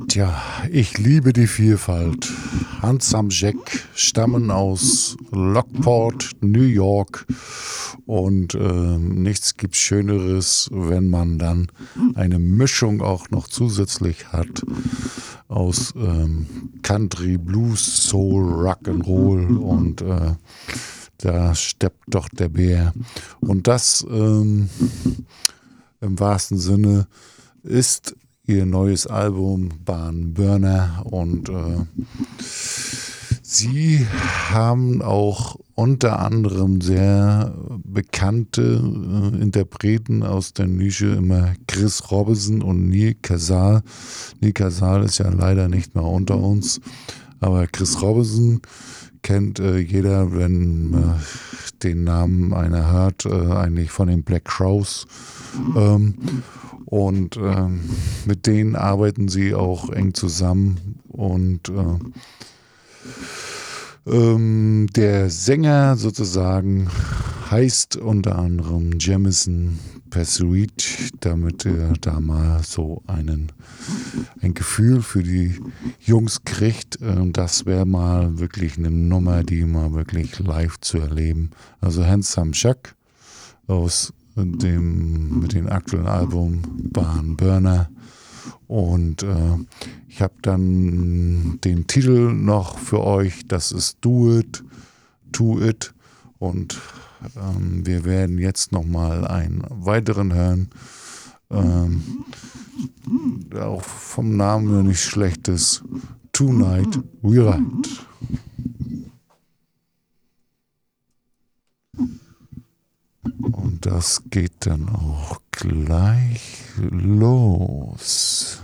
Tja, ich liebe die Vielfalt. Handsome Jack stammen aus Lockport, New York. Und nichts gibt Schöneres, wenn man dann eine Mischung auch noch zusätzlich hat aus Country, Blues, Soul, Rock'n'Roll und da steppt doch der Bär. Und das im wahrsten Sinne ist ihr neues Album Barn Burner und sie haben auch unter anderem sehr bekannte Interpreten aus der Nische, immer Chris Robinson und Neil Casal. Neil Casal ist ja leider nicht mehr unter uns, aber Chris Robinson kennt jeder, wenn den Namen einer hört, eigentlich von den Black Crowes. Und mit denen arbeiten sie auch eng zusammen. Und der Sänger sozusagen heißt unter anderem Jamison Pursuit, damit er da mal so ein Gefühl für die Jungs kriegt. Das wäre mal wirklich eine Nummer, die mal wirklich live zu erleben. Also Handsome Jack mit dem aktuellen Album Barn Burner. Und ich habe dann den Titel noch für euch, das ist Do It, To It. Und wir werden jetzt nochmal einen weiteren hören. Auch vom Namen her nicht schlechtes. Tonight We Ride. Und das geht dann auch gleich los.